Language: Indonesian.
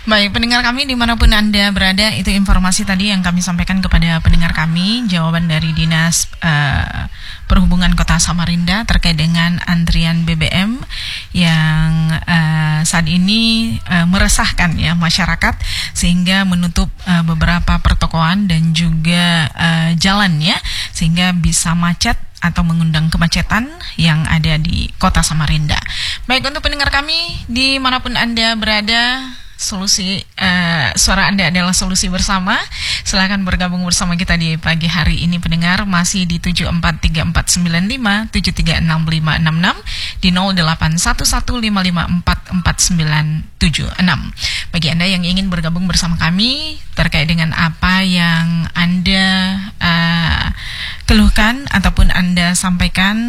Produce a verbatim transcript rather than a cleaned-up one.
Baik, pendengar kami dimanapun Anda berada, itu informasi tadi yang kami sampaikan kepada pendengar kami, jawaban dari Dinas uh, Perhubungan Kota Samarinda terkait dengan antrian B B M yang uh, saat ini uh, meresahkan ya masyarakat, sehingga menutup uh, beberapa pertokoan dan juga uh, jalan ya, sehingga bisa macet atau mengundang kemacetan yang ada di Kota Samarinda. Baik, untuk pendengar kami dimanapun Anda berada, solusi uh, suara Anda adalah solusi bersama. Silakan bergabung bersama kita di pagi hari ini pendengar, masih di tujuh empat tiga empat sembilan lima tujuh tiga enam lima enam enam, di nol delapan satu satu lima lima empat empat sembilan tujuh enam. Bagi Anda yang ingin bergabung bersama kami terkait dengan apa yang Anda uh, keluhkan ataupun Anda sampaikan